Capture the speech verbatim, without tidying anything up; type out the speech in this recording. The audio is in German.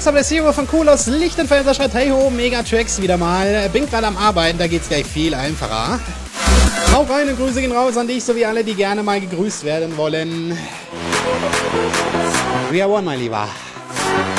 Subway Zero von Kulos, Lichtenfelser schreibt, hey ho, mega Tracks wieder mal. Bin gerade am Arbeiten, da geht's gleich viel einfacher. Hau rein und Grüße gehen raus an dich, sowie alle, die gerne mal gegrüßt werden wollen. We are one, mein Lieber.